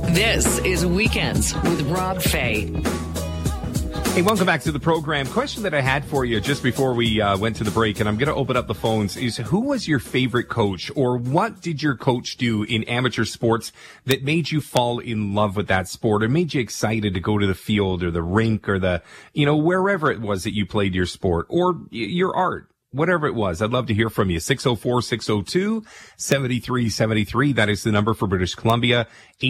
This is Weekends with Rob Fay. Hey, welcome back to the program. Question that I had for you just before we went to the break, and I'm going to open up the phones, is who was your favorite coach, or what did your coach do in amateur sports that made you fall in love with that sport or made you excited to go to the field or the rink or the, wherever it was that you played your sport or your art? Whatever it was, I'd love to hear from you. 604-602-7373. That is the number for British Columbia.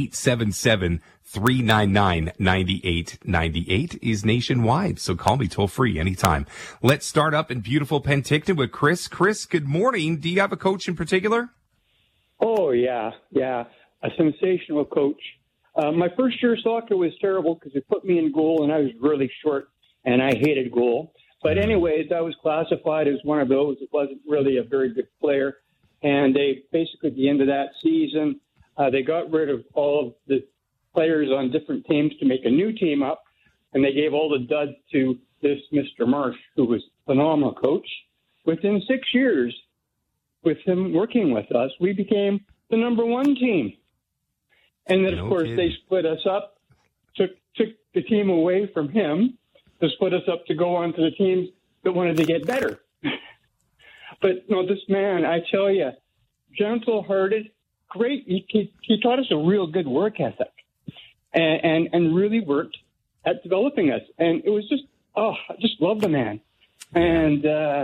877-399-9898 is nationwide. So call me toll free anytime. Let's start up in beautiful Penticton with Chris. Chris, good morning. Do you have a coach in particular? Oh, yeah. A sensational coach. My first year of soccer was terrible because it put me in goal and I was really short and I hated goal. But anyways, I was classified as one of those that wasn't really a very good player. And they basically, at the end of that season, they got rid of all of the players on different teams to make a new team up. And they gave all the duds to this Mr. Marsh, who was a phenomenal coach. Within 6 years, with him working with us, we became the number one team. And then, of course, they split us up, took the team away from him, to split us up to go on to the teams that wanted to get better. But no, this man, I tell you, gentle-hearted, great. He taught us a real good work ethic and really worked at developing us. And it was just, I just love the man. And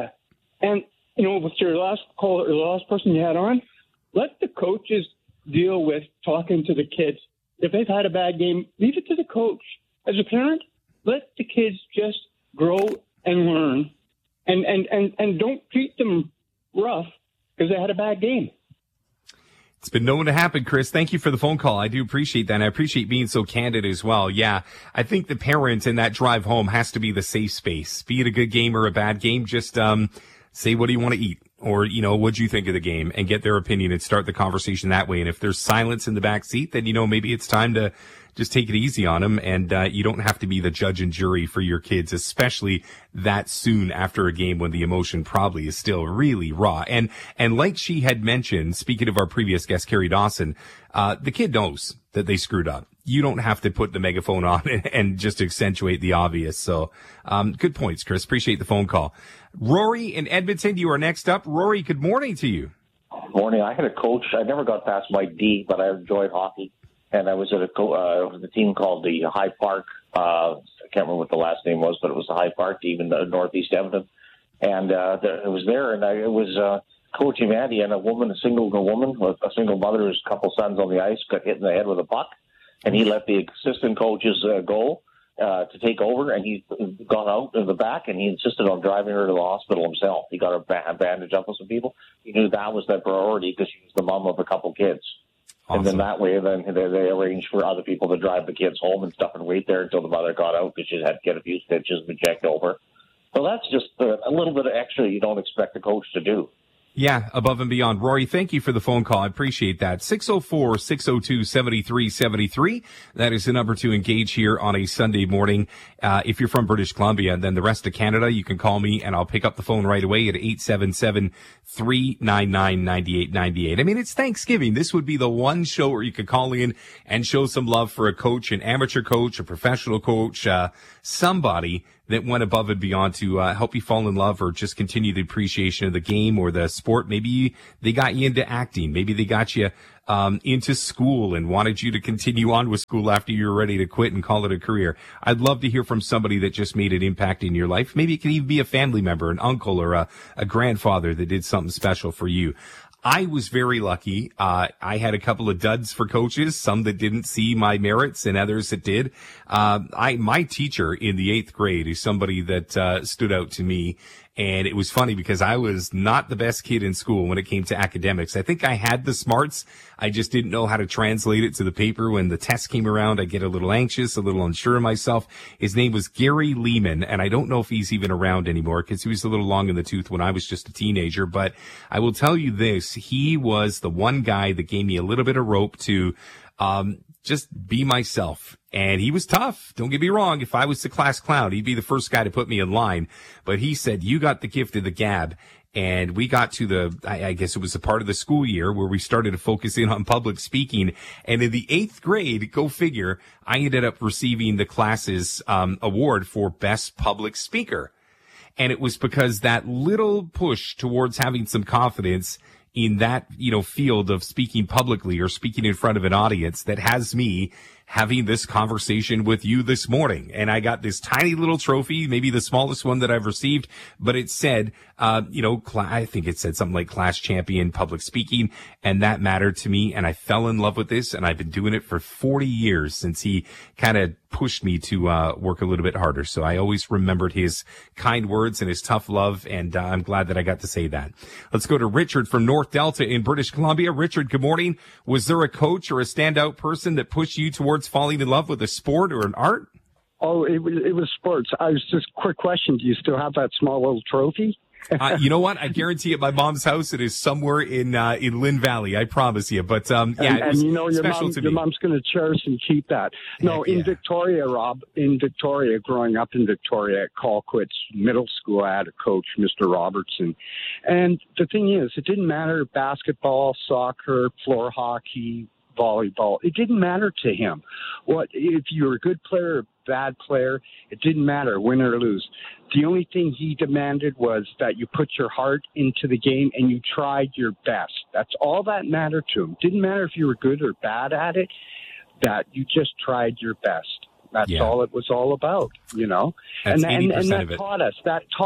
with your last call, or the last person you had on, let the coaches deal with talking to the kids. If they've had a bad game, leave it to the coach. As a parent, let the kids just grow and learn, and don't treat them rough because they had a bad game. It's been known to happen, Chris. Thank you for the phone call. I do appreciate that, and I appreciate being so candid as well. Yeah, I think the parent in that drive home has to be the safe space. Be it a good game or a bad game, just say, what do you want to eat? Or, what'd you think of the game? And get their opinion and start the conversation that way. And if there's silence in the back seat, then, maybe it's time to just take it easy on them. And you don't have to be the judge and jury for your kids, especially that soon after a game when the emotion probably is still really raw. And like she had mentioned, speaking of our previous guest, Carrie Dawson, the kid knows that they screwed up. You don't have to put the megaphone on and just accentuate the obvious. So, good points, Chris. Appreciate the phone call. Rory in Edmonton, you are next up. Rory, good morning to you. Morning. I had a coach. I never got past my D, but I enjoyed hockey. And I was at the team called the High Park. I can't remember what the last name was, but it was the High Park team in Northeast Edmonton. And it was there, and I was coaching Andy, and a single woman with a single mother whose couple sons on the ice got hit in the head with a puck. And he let the assistant coaches go to take over, and he got out in the back, and he insisted on driving her to the hospital himself. He got a bandage up with some people. He knew that was their priority because she was the mom of a couple kids. Awesome. And then that way, they arranged for other people to drive the kids home and stuff and wait there until the mother got out because she had to get a few stitches and be checked over. So that's just a little bit of extra you don't expect a coach to do. Yeah, above and beyond. Rory, thank you for the phone call. I appreciate that. 604-602-7373. That is the number to engage here on a Sunday morning. If you're from British Columbia and then the rest of Canada, you can call me and I'll pick up the phone right away at 877-399-9898. I mean, it's Thanksgiving. This would be the one show where you could call in and show some love for a coach, an amateur coach, a professional coach, somebody that went above and beyond to help you fall in love or just continue the appreciation of the game or the sport. Maybe they got you into acting. Maybe they got you into school and wanted you to continue on with school after you were ready to quit and call it a career. I'd love to hear from somebody that just made an impact in your life. Maybe it could even be a family member, an uncle or a grandfather that did something special for you. I was very lucky. I had a couple of duds for coaches, some that didn't see my merits and others that did. My teacher in the 8th grade is somebody that stood out to me. And it was funny because I was not the best kid in school when it came to academics. I think I had the smarts. I just didn't know how to translate it to the paper. When the test came around, I'd get a little anxious, a little unsure of myself. His name was Gary Lehman, and I don't know if he's even around anymore because he was a little long in the tooth when I was just a teenager. But I will tell you this, he was the one guy that gave me a little bit of rope to just be myself. And he was tough. Don't get me wrong. If I was the class clown, he'd be the first guy to put me in line. But he said, you got the gift of the gab. And we got to I guess it was a part of the school year where we started to focus in on public speaking. And in the 8th grade, go figure, I ended up receiving the class's award for best public speaker. And it was because that little push towards having some confidence in that, field of speaking publicly or speaking in front of an audience that has me having this conversation with you this morning. And I got this tiny little trophy, maybe the smallest one that I've received, but it said, I think it said something like class champion public speaking. And that mattered to me. And I fell in love with this. And I've been doing it for 40 years since he kind of pushed me to work a little bit harder. So I always remembered his kind words and his tough love. And I'm glad that I got to say that. Let's go to Richard from North Delta in British Columbia. Richard, good morning. Was there a coach or a standout person that pushed you towards falling in love with a sport or an art? Oh, it was sports. I was just quick question. Do you still have that small little trophy? You know what? I guarantee at my mom's house it is somewhere in Lynn Valley. I promise you. But and your mom's going to cherish and keep that. No, in Victoria, Rob, growing up in Victoria at Colquitt's Middle School, I had a coach, Mr. Robertson. And the thing is, it didn't matter basketball, soccer, floor hockey, volleyball. It didn't matter to him. What if you were a good player or a bad player? It didn't matter, win or lose. The only thing he demanded was that you put your heart into the game and you tried your best. That's all that mattered to him. Didn't matter if you were good or bad at it, that you just tried your best. That's all it was all about, That's and that taught us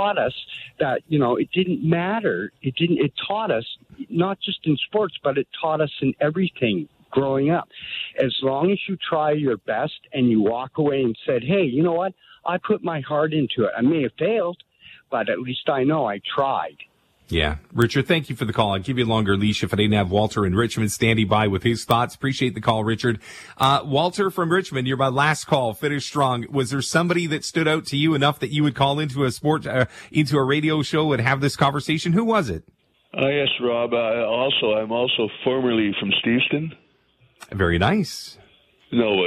that, it didn't matter. It taught us not just in sports, but it taught us in everything growing up. As long as you try your best and you walk away and said, hey, you know what? I put my heart into it. I may have failed, but at least I know I tried. Yeah. Richard, thank you for the call. I'd give you a longer leash if I didn't have Walter in Richmond standing by with his thoughts. Appreciate the call, Richard. Walter from Richmond, you're my last call. Finish strong. Was there somebody that stood out to you enough that you would call into a radio show and have this conversation? Who was it? Yes, Rob. I'm also formerly from Steveston. Very nice. No,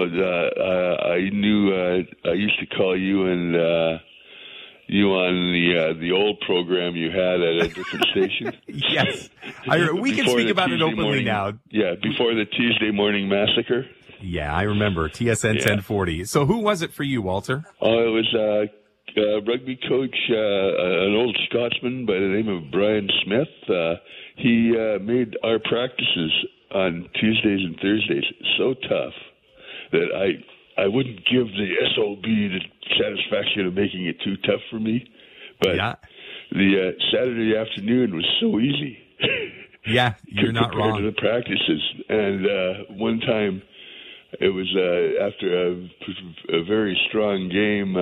I knew I used to call you and you on the old program you had at a different station. Yes. We can speak about it openly now. Yeah, before the Tuesday Morning Massacre. Yeah, I remember. TSN 1040. So who was it for you, Walter? Oh, it was rugby coach, an old Scotsman by the name of Brian Smith. He made our practices on Tuesdays and Thursdays so tough that I wouldn't give the SOB the satisfaction of making it too tough for me. But the Saturday afternoon was so easy. Yeah, you're not wrong. Compared to the practices. And one time it was after a very strong game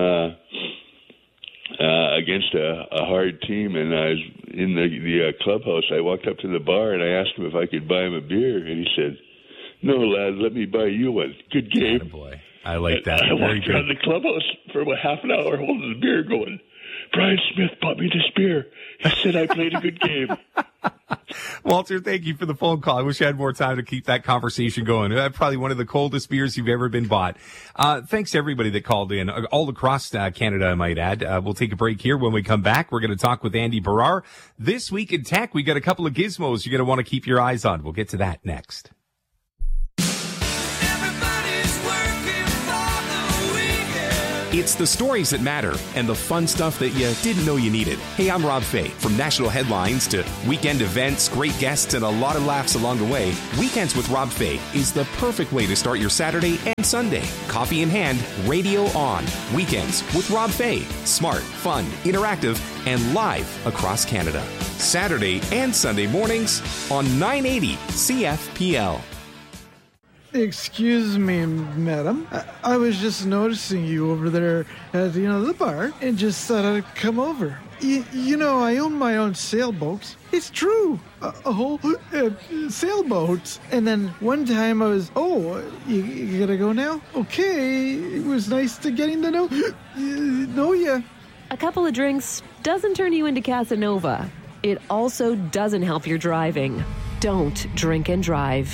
against a hard team, and I was in the clubhouse. I walked up to the bar and I asked him if I could buy him a beer, and he said, "No, lad, let me buy you one. Good game." Boy, I like that. I walked around the clubhouse for about half an hour holding the beer going, "Brian Smith bought me this beer. He said I played a good game." Walter, thank you for the phone call. I wish I had more time to keep that conversation going. That's probably one of the coldest beers you've ever been bought. Thanks to everybody that called in, all across Canada, I might add. We'll take a break here. When we come back, we're going to talk with Andy Barrar. This week in tech, we got a couple of gizmos you're going to want to keep your eyes on. We'll get to that next. It's the stories that matter and the fun stuff that you didn't know you needed. Hey, I'm Rob Fay. From national headlines to weekend events, great guests, and a lot of laughs along the way, Weekends with Rob Fay is the perfect way to start your Saturday and Sunday. Coffee in hand, radio on. Weekends with Rob Fay. Smart, fun, interactive, and live across Canada. Saturday and Sunday mornings on 980 CFPL. Excuse me, madam. I was just noticing you over there at, the bar and just thought I'd come over. I own my own sailboat. It's true. A whole sailboat. And then one time I was, you gotta go now? Okay. It was nice getting to know you. A couple of drinks doesn't turn you into Casanova. It also doesn't help your driving. Don't drink and drive.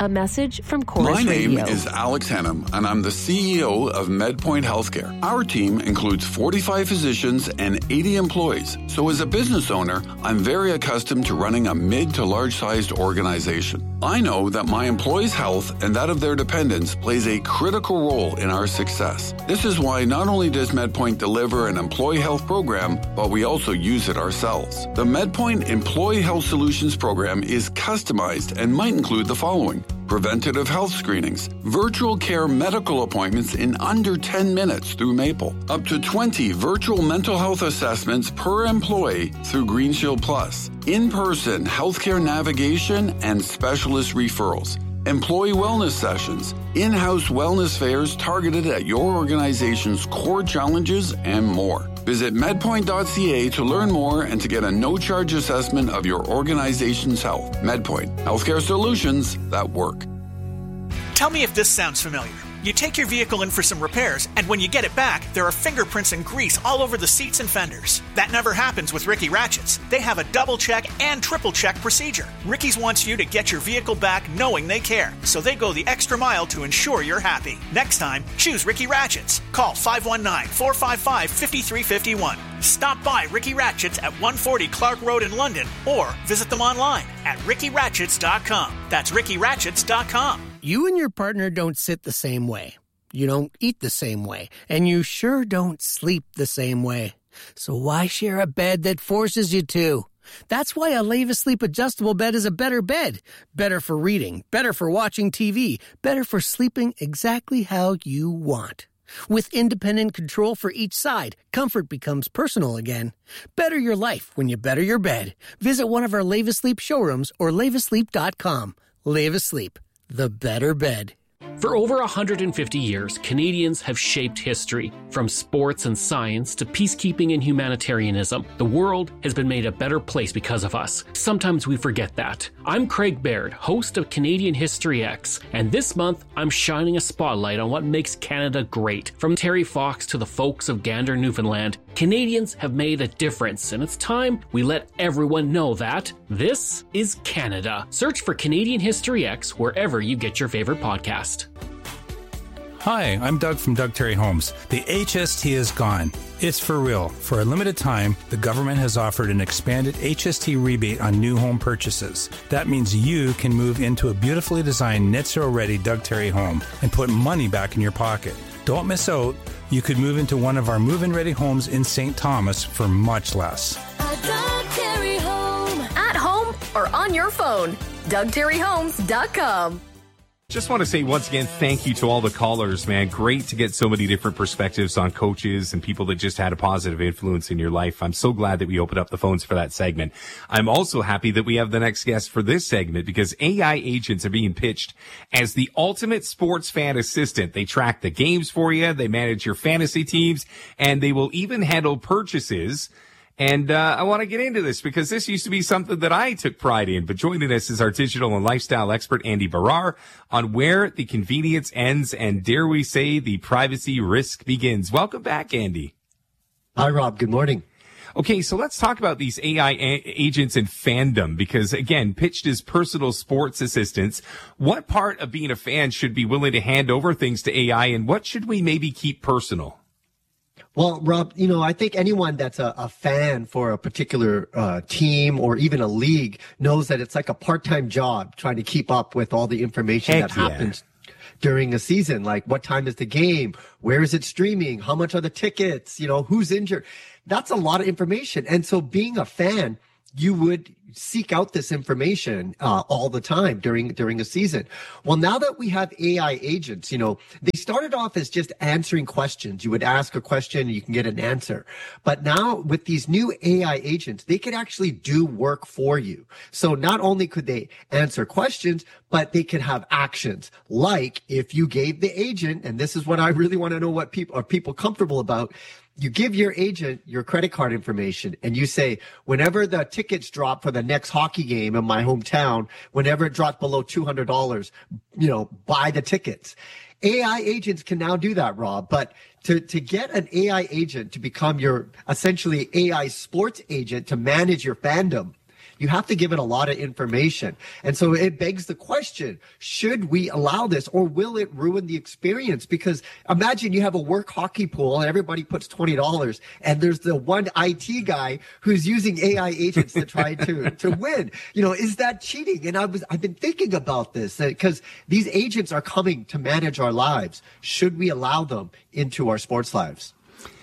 A message from Chorus My name Radio. is Alex Hannum, and I'm the CEO of MedPoint Healthcare. Our team includes 45 physicians and 80 employees. So as a business owner, I'm very accustomed to running a mid to large-sized organization. I know that my employees' health and that of their dependents plays a critical role in our success. This is why not only does MedPoint deliver an employee health program, but we also use it ourselves. The MedPoint Employee Health Solutions program is customized and might include the following: preventative health screenings, virtual care medical appointments in under 10 minutes through Maple, up to 20 virtual mental health assessments per employee through GreenShield Plus, in-person healthcare navigation and specialist referrals, employee wellness sessions, in-house wellness fairs targeted at your organization's core challenges, and more. Visit medpoint.ca to learn more and to get a no-charge assessment of your organization's health. MedPoint, healthcare solutions that work. Tell me if this sounds familiar. You take your vehicle in for some repairs, and when you get it back, there are fingerprints and grease all over the seats and fenders. That never happens with Ricky Ratchets. They have a double-check and triple-check procedure. Ricky's wants you to get your vehicle back knowing they care, so they go the extra mile to ensure you're happy. Next time, choose Ricky Ratchets. Call 519-455-5351. Stop by Ricky Ratchets at 140 Clark Road in London, or visit them online at rickyratchets.com. That's rickyratchets.com. You and your partner don't sit the same way. You don't eat the same way. And you sure don't sleep the same way. So why share a bed that forces you to? That's why a Leva Sleep adjustable bed is a better bed. Better for reading, better for watching TV, better for sleeping exactly how you want. With independent control for each side, comfort becomes personal again. Better your life when you better your bed. Visit one of our Leva Sleep showrooms or levasleep.com. Leva Sleep. The better bed. For over 150 years, Canadians have shaped history. From sports and science to peacekeeping and humanitarianism, the world has been made a better place because of us. Sometimes we forget that. I'm Craig Baird, host of Canadian History X, and this month I'm shining a spotlight on what makes Canada great. From Terry Fox to the folks of Gander, Newfoundland, Canadians have made a difference, and it's time we let everyone know that this is Canada. Search for Canadian History X wherever you get your favorite podcast. Hi, I'm Doug from Doug Terry Homes. The HST is gone. It's for real. For a limited time, the government has offered an expanded HST rebate on new home purchases. That means you can move into a beautifully designed net zero ready Doug Terry home and put money back in your pocket. Don't miss out. You could move into one of our move-in ready homes in St. Thomas for much less. A Doug Terry home. At home or on your phone. DougTerryHomes.com. Just want to say once again, thank you to all the callers, man. Great to get so many different perspectives on coaches and people that just had a positive influence in your life. I'm so glad that we opened up the phones for that segment. I'm also happy that we have the next guest for this segment because AI agents are being pitched as the ultimate sports fan assistant. They track the games for you. They manage your fantasy teams, and they will even handle purchases. And I want to get into this because this used to be something that I took pride in. But joining us is our digital and lifestyle expert, Andy Barrar, on where the convenience ends and, dare we say, the privacy risk begins. Welcome back, Andy. Hi, Rob. Good morning. Okay, so let's talk about these AI agents and fandom because, again, pitched as personal sports assistants. What part of being a fan should be willing to hand over things to AI, and what should we maybe keep personal? Well, Rob, I think anyone that's a fan for a particular team or even a league knows that it's like a part-time job trying to keep up with all the information that happens during a season. Like, what time is the game? Where is it streaming? How much are the tickets? Who's injured? That's a lot of information. And so being a fan, you would seek out this information all the time during a season. Well, now that we have AI agents, they started off as just answering questions. You would ask a question and you can get an answer. But now with these new AI agents, they could actually do work for you. So not only could they answer questions, but they could have actions. Like if you gave the agent, and this is what I really want to know what people comfortable about, you give your agent your credit card information and you say, whenever the tickets drop for the next hockey game in my hometown, whenever it drops below $200, buy the tickets. AI agents can now do that, Rob. But to get an AI agent to become your essentially AI sports agent to manage your fandom, you have to give it a lot of information. And so it begs the question, should we allow this, or will it ruin the experience? Because imagine you have a work hockey pool and everybody puts $20 and there's the one IT guy who's using AI agents to try to win. Is that cheating? And I've been thinking about this because these agents are coming to manage our lives. Should we allow them into our sports lives?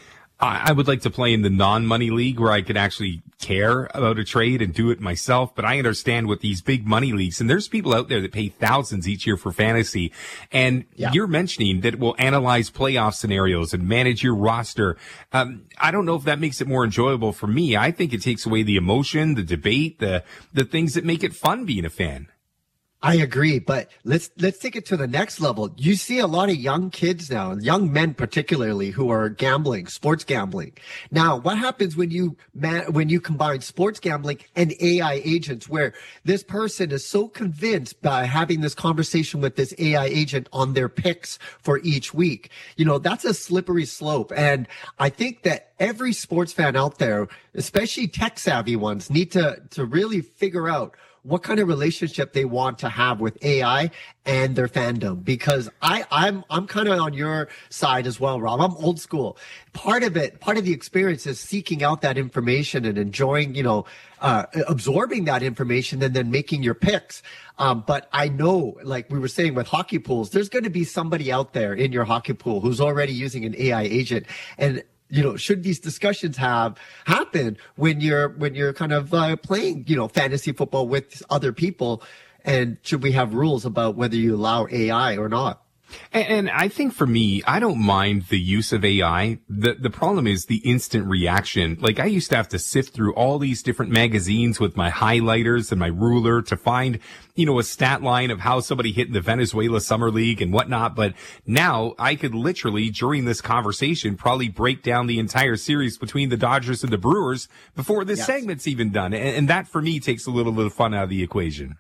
I would like to play in the non-money league where I could actually care about a trade and do it myself. But I understand with these big money leagues, and there's people out there that pay thousands each year for fantasy. And you're mentioning that it will analyze playoff scenarios and manage your roster. I don't know if that makes it more enjoyable for me. I think it takes away the emotion, the debate, the things that make it fun being a fan. I agree, but let's take it to the next level. You see a lot of young kids now, young men particularly, who are gambling, sports gambling. Now, what happens when you combine sports gambling and AI agents, where this person is so convinced by having this conversation with this AI agent on their picks for each week? That's a slippery slope. And I think that every sports fan out there, especially tech savvy ones, need to really figure out what kind of relationship they want to have with AI and their fandom, because I'm kind of on your side as well, Rob. I'm old school. Part of the experience is seeking out that information and enjoying, absorbing that information and then making your picks. But I know, like we were saying with hockey pools, there's going to be somebody out there in your hockey pool who's already using an AI agent. And should these discussions happen when you're kind of playing, fantasy football with other people? And should we have rules about whether you allow AI or not? And I think for me, I don't mind the use of AI. The problem is the instant reaction. Like I used to have to sift through all these different magazines with my highlighters and my ruler to find, a stat line of how somebody hit in the Venezuela Summer League and whatnot. But now I could literally, during this conversation, probably break down the entire series between the Dodgers and the Brewers before this segment's even done. And that for me takes a little bit of fun out of the equation.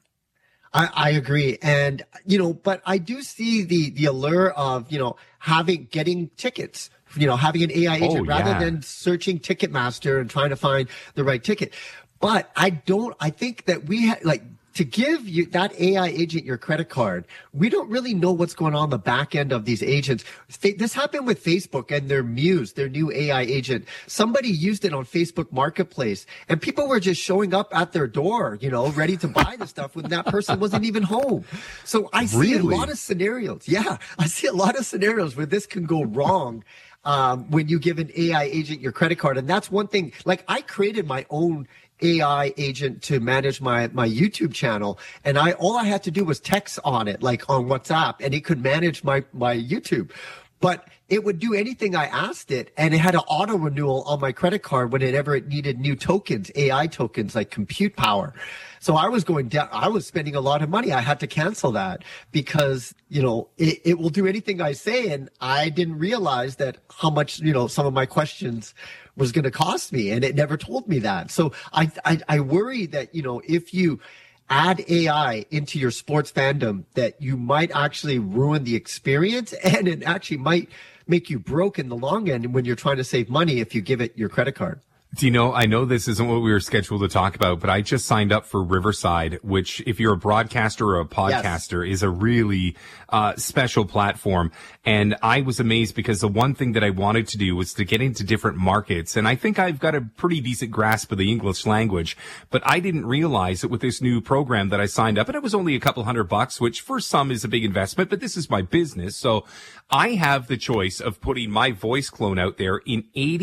I agree. And, but I do see the allure of, getting tickets, having an AI agent rather than searching Ticketmaster and trying to find the right ticket. But I think that to give you that AI agent your credit card, we don't really know what's going on the back end of these agents. This happened with Facebook and their Muse, their new AI agent. Somebody used it on Facebook Marketplace, and people were just showing up at their door, ready to buy the stuff when that person wasn't even home. So I see a lot of scenarios. Yeah, I see a lot of scenarios where this can go wrong. When you give an AI agent your credit card. And that's one thing, like I created my own AI agent to manage my YouTube channel. And all I had to do was text on it, like on WhatsApp, and it could manage my YouTube. But it would do anything I asked it, and it had an auto renewal on my credit card whenever it needed new tokens, AI tokens like compute power. So I was going down, I was spending a lot of money. I had to cancel that because, it will do anything I say. And I didn't realize that how much, some of my questions was going to cost me, and it never told me that. So I worry that, if you add AI into your sports fandom, that you might actually ruin the experience, and it actually might make you broke in the long end when you're trying to save money if you give it your credit card. I know this isn't what we were scheduled to talk about, but I just signed up for Riverside, which if you're a broadcaster or a podcaster is a really special platform. And I was amazed because the one thing that I wanted to do was to get into different markets. And I think I've got a pretty decent grasp of the English language, but I didn't realize that with this new program that I signed up, and it was only a couple $100, which for some is a big investment, but this is my business. So I have the choice of putting my voice clone out there in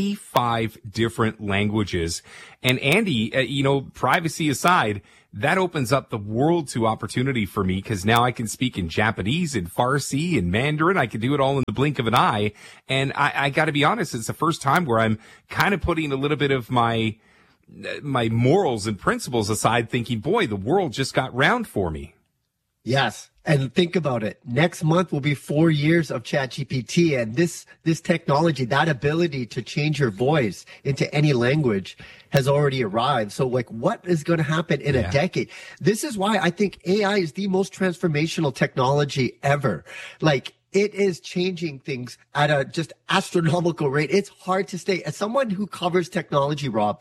85 different languages. And Andy, privacy aside, that opens up the world to opportunity for me, because now I can speak in Japanese and Farsi and Mandarin. I can do it all in the blink of an eye. And I got to be honest, it's the first time where I'm kind of putting a little bit of my morals and principles aside, thinking, boy, the world just got round for me. Yes. And think about it. Next month will be 4 years of ChatGPT, and this technology, that ability to change your voice into any language has already arrived. So what is going to happen in a decade? This is why I think AI is the most transformational technology ever. It is changing things at a just astronomical rate. It's hard to stay. As someone who covers technology, Rob,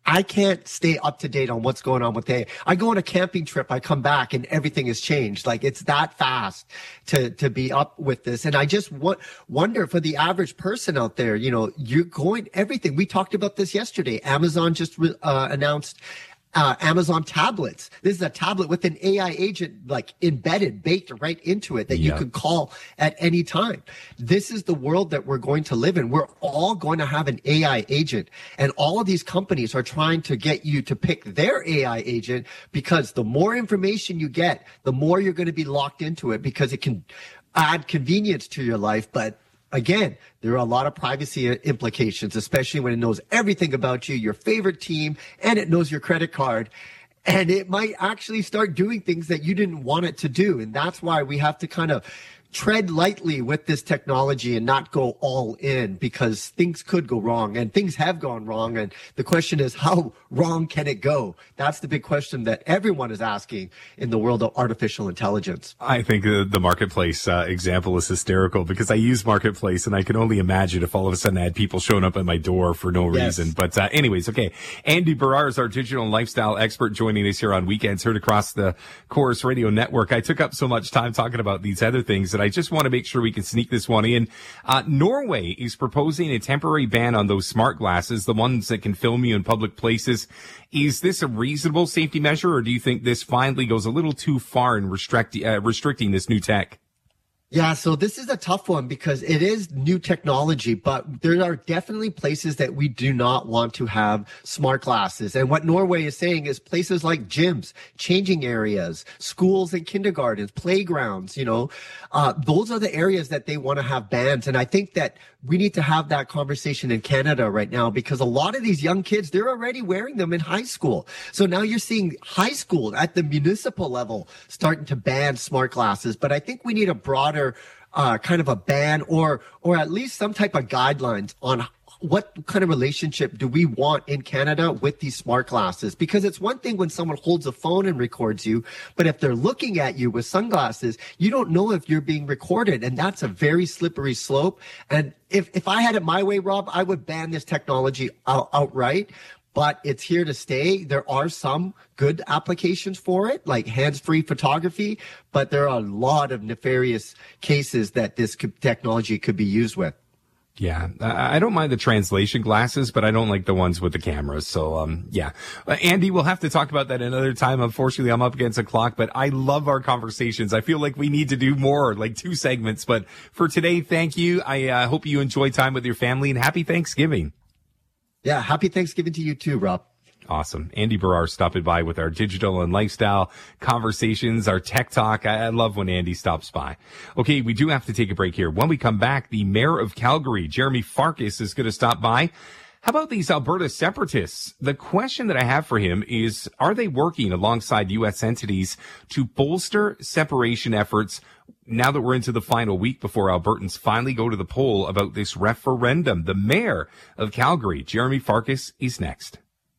I can't stay up to date on what's going on with AI. I go on a camping trip, I come back and everything has changed. Like it's that fast to be up with this. And I just wonder for the average person out there, you know, you're going everything. We talked about this yesterday. Amazon just announced Amazon tablets. This is a tablet with an AI agent like embedded, baked right into it that you can call at any time. This is the world that we're going to live in. We're all going to have an AI agent, and all of these companies are trying to get you to pick their AI agent, because the more information you get, the more you're going to be locked into it, because it can add convenience to your life. But again, there are a lot of privacy implications, especially when it knows everything about you, your favorite team, and it knows your credit card. And it might actually start doing things that you didn't want it to do. And that's why we have to kind of tread lightly with this technology and not go all in, because things could go wrong, and things have gone wrong. And the question is, how wrong can it go? That's the big question that everyone is asking in the world of artificial intelligence. I think the Marketplace example is hysterical, because I use Marketplace and I can only imagine if all of a sudden I had people showing up at my door for no reason. But anyways, okay. Andy Barrar is our digital and lifestyle expert, joining us here on Weekends, heard across the Corus Radio Network. I took up so much time talking about these other things that I just want to make sure we can sneak this one in. Norway is proposing a temporary ban on those smart glasses, the ones that can film you in public places. Is this a reasonable safety measure, or do you think this finally goes a little too far in restricting this new tech? Yeah, so this is a tough one because it is new technology, but there are definitely places that we do not want to have smart glasses. And what Norway is saying is places like gyms, changing areas, schools and kindergartens, playgrounds, you know, those are the areas that they want to have bans. And I think that we need to have that conversation in Canada right now, because a lot of these young kids, they're already wearing them in high school. So now you're seeing high school at the municipal level starting to ban smart glasses. But I think we need a broader kind of a ban, or at least some type of guidelines on what kind of relationship do we want in Canada with these smart glasses? Because it's one thing when someone holds a phone and records you, but if they're looking at you with sunglasses, you don't know if you're being recorded. And that's a very slippery slope. And if I had it my way, Rob, I would ban this technology outright. But it's here to stay. There are some good applications for it, like hands-free photography, but there are a lot of nefarious cases that this technology could be used with. Yeah, I don't mind the translation glasses, but I don't like the ones with the cameras. So, yeah. Andy, we'll have to talk about that another time. Unfortunately, I'm up against the clock, but I love our conversations. I feel like we need to do more, like 2 segments. But for today, thank you. I hope you enjoy time with your family, and happy Thanksgiving. Yeah, happy Thanksgiving to you too, Rob. Awesome. Andy Barrar stopping by with our digital and lifestyle conversations, our tech talk. I love when Andy stops by. Okay, we do have to take a break here. When we come back, the mayor of Calgary, Jeremy Farkas, is going to stop by. How about these Alberta separatists? The question that I have for him is, are they working alongside U.S. entities to bolster separation efforts now that we're into the final week before Albertans finally go to the poll about this referendum? The mayor of Calgary, Jeremy Farkas, is next.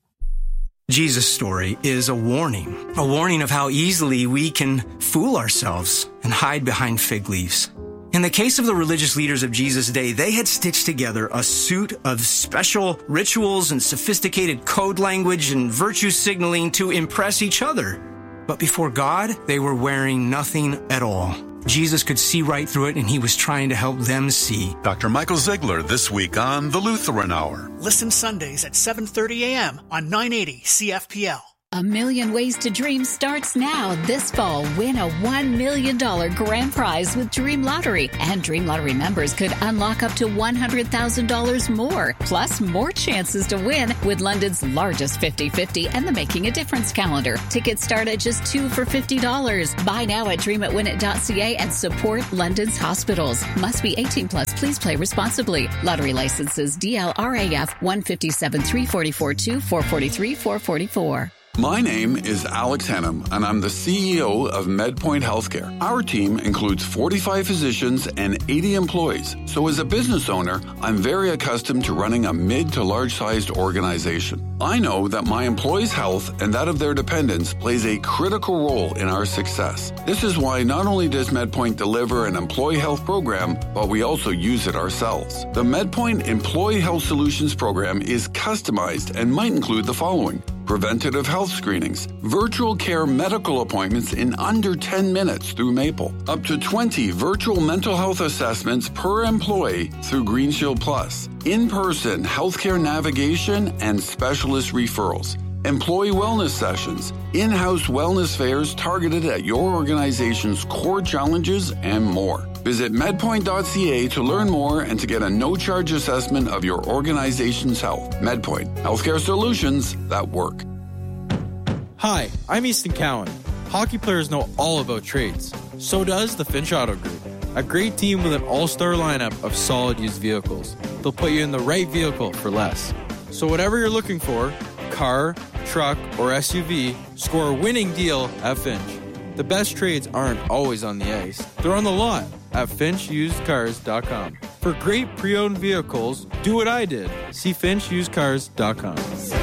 Jesus' story is a warning of how easily we can fool ourselves and hide behind fig leaves. In the case of the religious leaders of Jesus' day, they had stitched together a suit of special rituals and sophisticated code language and virtue signaling to impress each other. But before God, they were wearing nothing at all. Jesus could see right through it, and he was trying to help them see. Dr. Michael Ziegler this week on The Lutheran Hour. Listen Sundays at 7:30 a.m. on 980 CFPL. A Million Ways to Dream starts now. This fall, win a $1 million grand prize with Dream Lottery. And Dream Lottery members could unlock up to $100,000 more. Plus, more chances to win with London's largest 50-50 and the Making a Difference calendar. Tickets start at just $2 for $50. Buy now at dreamatwinit.ca and support London's hospitals. Must be 18 plus. Please play responsibly. Lottery licenses DLRAF 157 344 2 443 444. My name is Alex Hennum, and I'm the CEO of MedPoint Healthcare. Our team includes 45 physicians and 80 employees. So as a business owner, I'm very accustomed to running a mid to large-sized organization. I know that my employees' health and that of their dependents plays a critical role in our success. This is why not only does MedPoint deliver an employee health program, but we also use it ourselves. The MedPoint Employee Health Solutions program is customized and might include the following: preventative health screenings, virtual care medical appointments in under 10 minutes through Maple, up to 20 virtual mental health assessments per employee through Green Shield Plus, in-person healthcare navigation and specialist referrals, employee wellness sessions, in-house wellness fairs targeted at your organization's core challenges, and more. Visit medpoint.ca to learn more and to get a no-charge assessment of your organization's health. MedPoint, healthcare solutions that work. Hi, I'm Easton Cowan. Hockey players know all about trades. So does the Finch Auto Group. A great team with an all-star lineup of solid used vehicles. They'll put you in the right vehicle for less. So whatever you're looking for, car, truck, or SUV, score a winning deal at Finch. The best trades aren't always on the ice. They're on the lot at FinchUsedCars.com. For great pre-owned vehicles, do what I did. See FinchUsedCars.com.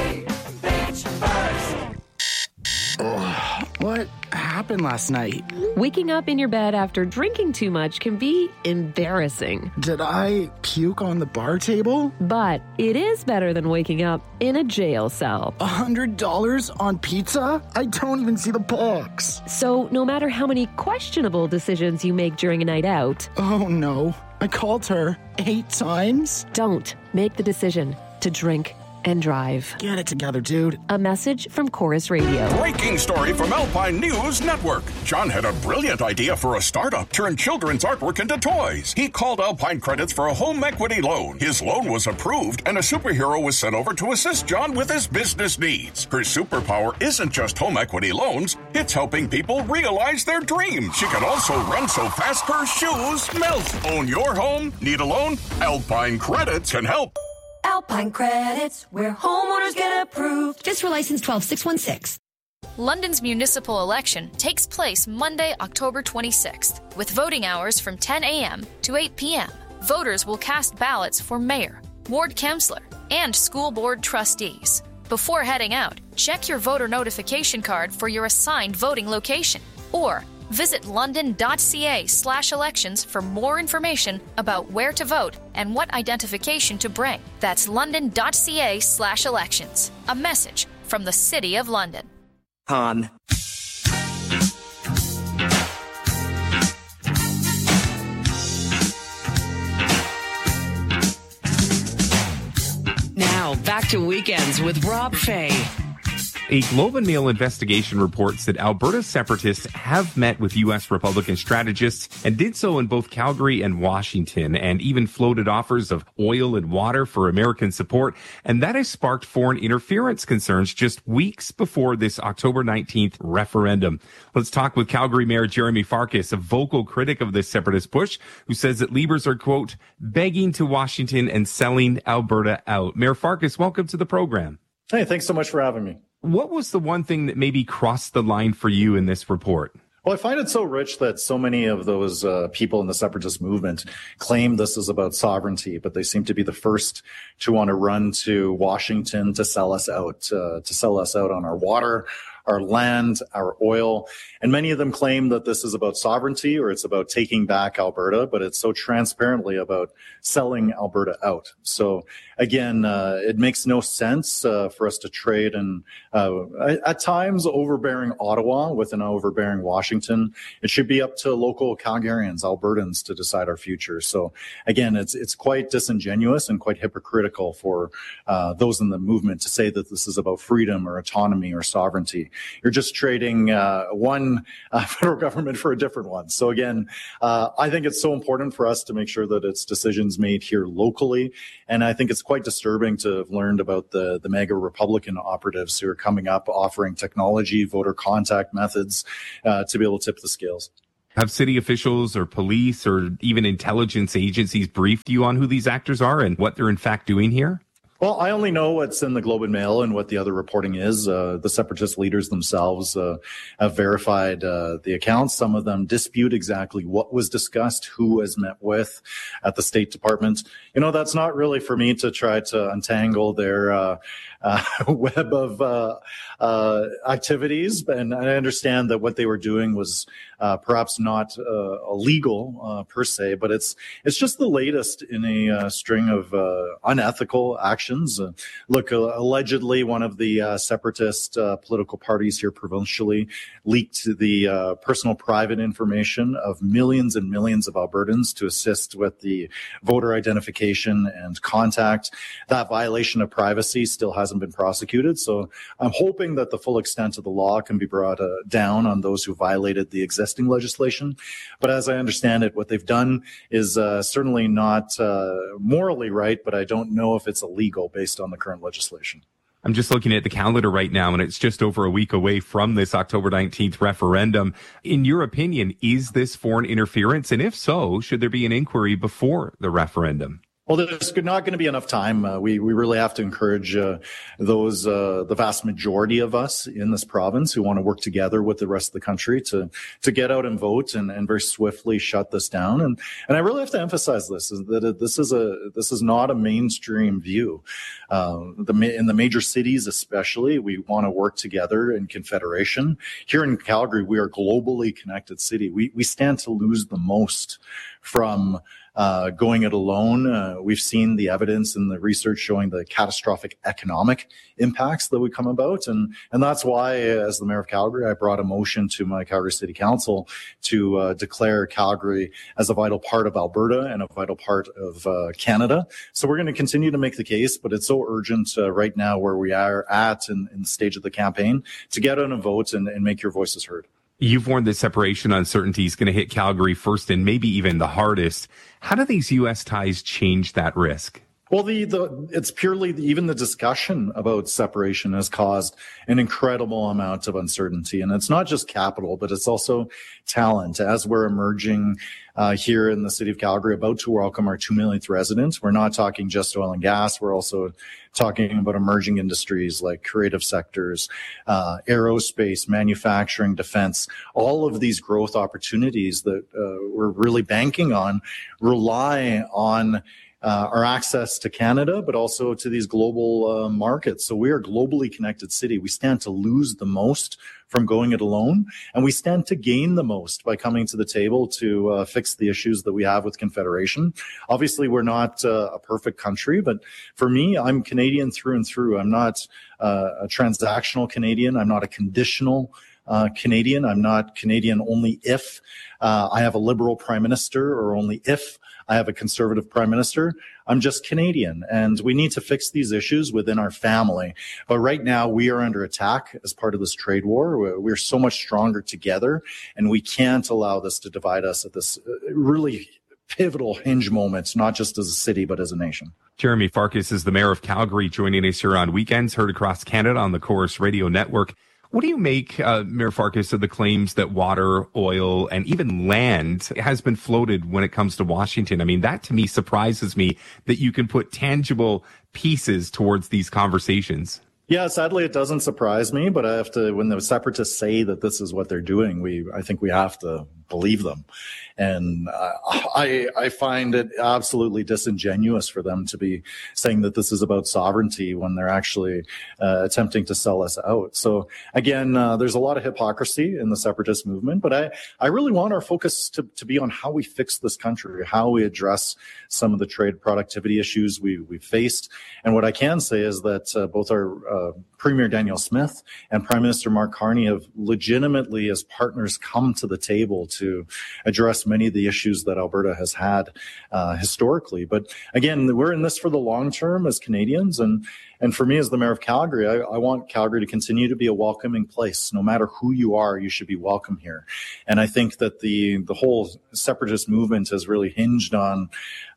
What happened last night? Waking up in your bed after drinking too much can be embarrassing. Did I puke on the bar table? But it is better than waking up in a jail cell. $100 on pizza? I don't even see the box. So no matter how many questionable decisions you make during a night out... Oh no, I called her 8 times? Don't make the decision to drink and drive. Get it together, dude. A message from Chorus Radio. Breaking story from Alpine News Network. John had a brilliant idea for a startup, turn children's artwork into toys. He called Alpine Credits for a home equity loan. His loan was approved, and a superhero was sent over to assist John with his business needs. Her superpower isn't just home equity loans, it's helping people realize their dreams. She can also run so fast her shoes melt. Own your home? Need a loan? Alpine Credits can help. Alpine Credits, where homeowners get approved. FSRA license 12616. London's municipal election takes place Monday, October 26th, with voting hours from 10 a.m. to 8 p.m. Voters will cast ballots for mayor, ward councillor, and school board trustees. Before heading out, check your voter notification card for your assigned voting location, or visit london.ca/elections for more information about where to vote and what identification to bring. That's london.ca/elections. A message from the City of London. On. Now, back to Weekends with Rob Fay. A Globe and Mail investigation reports that Alberta separatists have met with U.S. Republican strategists and did so in both Calgary and Washington, and even floated offers of oil and water for American support. And that has sparked foreign interference concerns just weeks before this October 19th referendum. Let's talk with Calgary Mayor Jeremy Farkas, a vocal critic of this separatist push, who says that Liberals are, quote, begging to Washington and selling Alberta out. Mayor Farkas, welcome to the program. Hey, thanks so much for having me. What was the one thing that maybe crossed the line for you in this report? Well, I find it so rich that so many of those people in the separatist movement claim this is about sovereignty, but they seem to be the first to want to run to Washington to sell us out on our water, our land, our oil. And many of them claim that this is about sovereignty or it's about taking back Alberta, but it's so transparently about selling Alberta out. So again, it makes no sense for us to trade and at times overbearing Ottawa with an overbearing Washington. It should be up to local Calgarians, Albertans to decide our future. So again, it's quite disingenuous and quite hypocritical for those in the movement to say that this is about freedom or autonomy or sovereignty. You're just trading one federal government for a different one. So again, I think it's so important for us to make sure that it's decisions made here locally. And I think it's quite disturbing to have learned about the mega Republican operatives who are coming up offering technology, voter contact methods to be able to tip the scales. Have city officials or police or even intelligence agencies briefed you on who these actors are and what they're in fact doing here? Well, I only know what's in the Globe and Mail and what the other reporting is. The separatist leaders themselves have verified the accounts. Some of them dispute exactly what was discussed, who was met with at the State Department. That's not really for me to try to untangle their web of activities. And I understand that what they were doing was perhaps not illegal per se, but it's just the latest in a string of unethical actions. Allegedly one of the separatist political parties here provincially leaked the personal private information of millions and millions of Albertans to assist with the voter identification and contact. That violation of privacy still hasn't been prosecuted. So I'm hoping that the full extent of the law can be brought down on those who violated the existing legislation. But as I understand it, what they've done is certainly not morally right, but I don't know if it's illegal based on the current legislation. I'm just looking at the calendar right now, and it's just over a week away from this October 19th referendum. In your opinion, is this foreign interference? And if so, should there be an inquiry before the referendum? Well, there's not going to be enough time. We really have to encourage those, the vast majority of us in this province who want to work together with the rest of the country to get out and vote and very swiftly shut this down. And I really have to emphasize this, is that this is not a mainstream view. In the major cities especially, we want to work together in confederation. Here in Calgary, we are a globally connected city. We stand to lose the most from going it alone. We've seen the evidence in the research showing the catastrophic economic impacts that would come about. And that's why, as the mayor of Calgary, I brought a motion to my Calgary City Council to declare Calgary as a vital part of Alberta and a vital part of Canada. So we're going to continue to make the case, but it's so urgent right now where we are at in the stage of the campaign to get out and vote and make your voices heard. You've warned that separation uncertainty is going to hit Calgary first and maybe even the hardest. How do these U.S. ties change that risk? Well, it's purely even the discussion about separation has caused an incredible amount of uncertainty. And it's not just capital, but it's also talent. As we're emerging here in the city of Calgary, about to welcome our 2 millionth resident, we're not talking just oil and gas. We're also talking about emerging industries like creative sectors, aerospace, manufacturing, defense. All of these growth opportunities that we're really banking on rely on our access to Canada, but also to these global markets. So we are a globally connected city. We stand to lose the most from going it alone, and we stand to gain the most by coming to the table to fix the issues that we have with Confederation. Obviously, we're not a perfect country, but for me, I'm Canadian through and through. I'm not a transactional Canadian. I'm not a conditional Canadian. I'm not Canadian only if I have a Liberal Prime Minister or only if I have a Conservative Prime Minister. I'm just Canadian, and we need to fix these issues within our family. But right now, we are under attack as part of this trade war. We're so much stronger together, and we can't allow this to divide us at this really pivotal hinge moment, not just as a city, but as a nation. Jeremy Farkas is the mayor of Calgary, joining us here on Weekends, heard across Canada on the Chorus Radio Network. What do you make, Mayor Farkas, of the claims that water, oil, and even land has been floated when it comes to Washington? I mean, that to me surprises me that you can put tangible pieces towards these conversations. Yeah, sadly, it doesn't surprise me, but I have to, when the separatists say that this is what they're doing, I think we have to believe them. And I find it absolutely disingenuous for them to be saying that this is about sovereignty when they're actually attempting to sell us out. So again, there's a lot of hypocrisy in the separatist movement, but I really want our focus to be on how we fix this country, how we address some of the trade productivity issues we've faced. And what I can say is that both our Premier Danielle Smith and Prime Minister Mark Carney have legitimately, as partners, come to the table to address many of the issues that Alberta has had historically. But again, we're in this for the long term as Canadians, and for me as the mayor of Calgary, I want Calgary to continue to be a welcoming place. No matter who you are, you should be welcome here. And I think that the whole separatist movement has really hinged on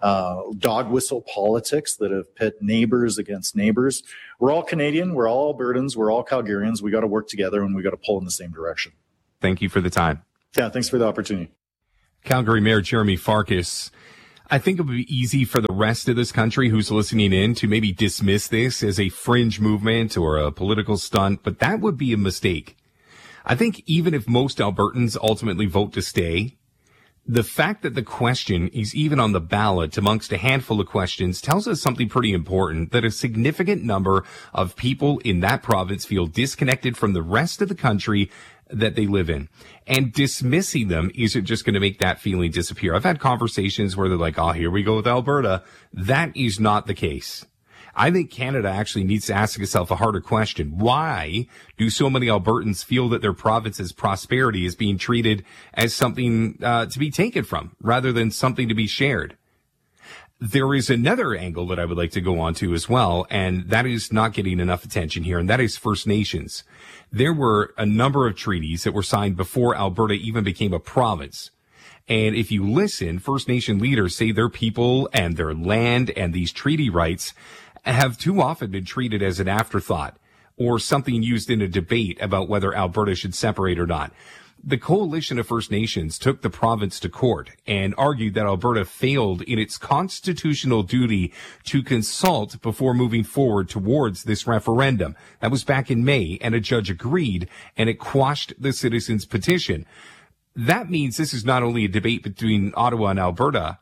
dog whistle politics that have pit neighbors against neighbors. We're all Canadian, we're all Albertans, we're all Calgarians. We got to work together and we got to pull in the same direction. Thank you for the time. Yeah, thanks for the opportunity. Calgary Mayor Jeremy Farkas. I think it would be easy for the rest of this country who's listening in to maybe dismiss this as a fringe movement or a political stunt, but that would be a mistake. I think even if most Albertans ultimately vote to stay, the fact that the question is even on the ballot amongst a handful of questions tells us something pretty important, that a significant number of people in that province feel disconnected from the rest of the country that they live in. And dismissing them isn't just going to make that feeling disappear. I've had conversations where they're like, oh, here we go with Alberta. That is not the case. I think Canada actually needs to ask itself a harder question. Why do so many Albertans feel that their province's prosperity is being treated as something to be taken from rather than something to be shared? There is another angle that I would like to go on to as well, and that is not getting enough attention here, and that is First Nations. There were a number of treaties that were signed before Alberta even became a province. And if you listen, First Nation leaders say their people and their land and these treaty rights have too often been treated as an afterthought or something used in a debate about whether Alberta should separate or not. The Coalition of First Nations took the province to court and argued that Alberta failed in its constitutional duty to consult before moving forward towards this referendum. That was back in May, and a judge agreed, and it quashed the citizens' petition. That means this is not only a debate between Ottawa and Alberta,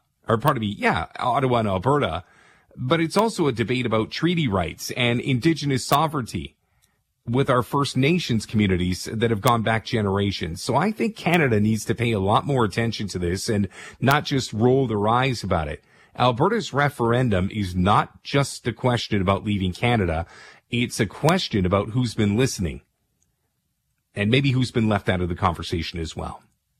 Ottawa and Alberta, but it's also a debate about treaty rights and Indigenous sovereignty with our First Nations communities that have gone back generations. So I think Canada needs to pay a lot more attention to this and not just roll their eyes about it. Alberta's referendum is not just a question about leaving Canada. It's a question about who's been listening and maybe who's been left out of the conversation as well.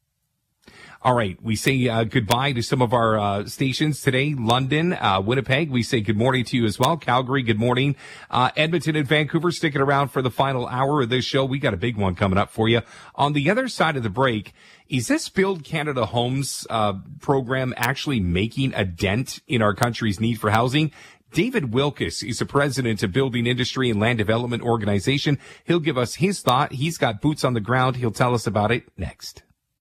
All right, we say goodbye to some of our stations today. London, Winnipeg, we say good morning to you as well. Calgary, good morning. Edmonton and Vancouver, sticking around for the final hour of this show. We got a big one coming up for you. On the other side of the break, is this Build Canada Homes program actually making a dent in our country's need for housing? David Wilkes is the president of Building Industry and Land Development Organization. He'll give us his thought. He's got boots on the ground. He'll tell us about it next.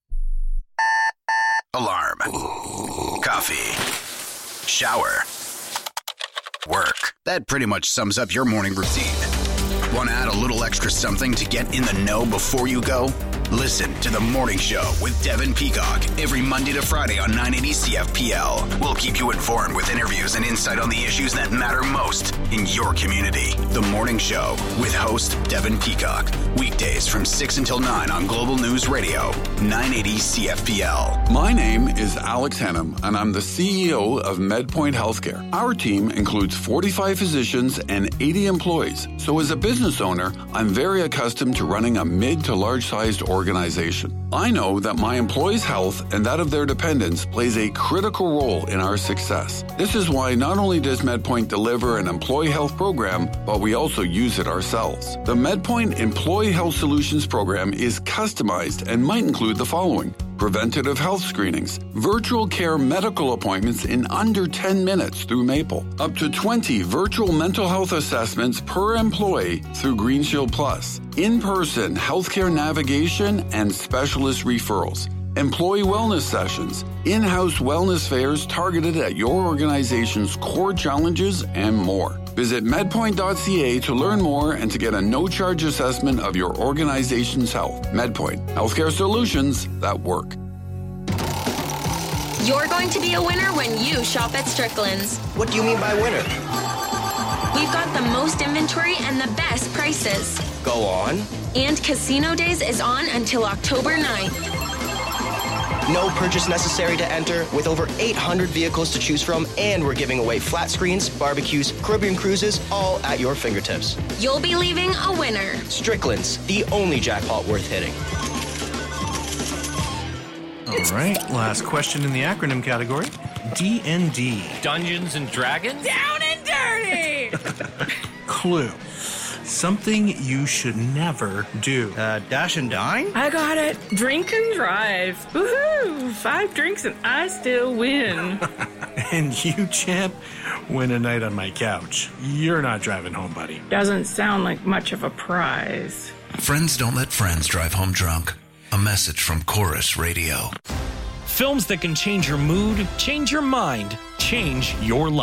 Alarm. Coffee. Shower. Work. That pretty much sums up your morning routine. Want to add a little extra something to get in the know before you go? Listen to The Morning Show with Devin Peacock every Monday to Friday on 980 CFPL. We'll keep you informed with interviews and insight on the issues that matter most in your community. The Morning Show with host Devin Peacock. Weekdays from 6 until 9 on Global News Radio, 980 CFPL. My name is Alex Hennam, and I'm the CEO of MedPoint Healthcare. Our team includes 45 physicians and 80 employees. So as a business owner, I'm very accustomed to running a mid to large-sized organization. I know that my employees' health and that of their dependents plays a critical role in our success. This is why not only does MedPoint deliver an employee health program, but we also use it ourselves. The MedPoint Employee Health Solutions program is customized and might include the following: preventative health screenings, virtual care medical appointments in under 10 minutes through Maple, up to 20 virtual mental health assessments per employee through Green Shield Plus, in-person healthcare navigation and specialist referrals, employee wellness sessions, in-house wellness fairs targeted at your organization's core challenges, and more. Visit medpoint.ca to learn more and to get a no-charge assessment of your organization's health. MedPoint, healthcare solutions that work. You're going to be a winner when you shop at Strickland's. What do you mean by winner? We've got the most inventory and the best prices. Go on. And Casino Days is on until October 9th. No purchase necessary to enter, with over 800 vehicles to choose from, and we're giving away flat screens, barbecues, Caribbean cruises, all at your fingertips. You'll be leaving a winner. Strickland's, the only jackpot worth hitting. All right, last question in the acronym category. D&D. Dungeons and Dragons? Down and dirty! Clue. Something you should never do. Dash and dine? I got it. Drink and drive. Woohoo! 5 drinks and I still win. And you, champ, win a night on my couch. You're not driving home, buddy. Doesn't sound like much of a prize. Friends don't let friends drive home drunk. A message from Chorus Radio. Films that can change your mood, change your mind, change your life.